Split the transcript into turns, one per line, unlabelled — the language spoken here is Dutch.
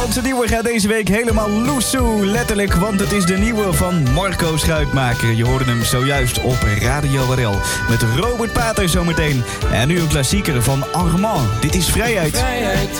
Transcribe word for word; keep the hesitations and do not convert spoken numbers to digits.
Onze nieuwe gaat deze week helemaal loesoe, letterlijk, want het is de nieuwe van Marco Schuitmaker. Je hoorde hem zojuist op Radio R L met Robert Pater zometeen. En nu een klassieker van Armand. Dit is Vrijheid.
Vrijheid.